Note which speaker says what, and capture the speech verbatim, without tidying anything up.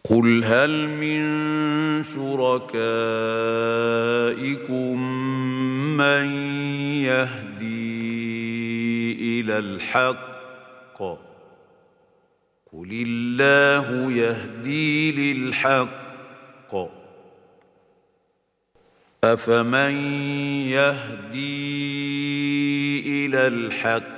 Speaker 1: قل هل من شركائكم من يهدي إلى الحق قل الله يهدي للحق أفمن يهدي إلى الحق